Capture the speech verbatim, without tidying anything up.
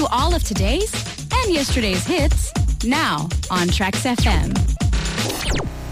you all of today's and yesterday's hits now on Trax F M.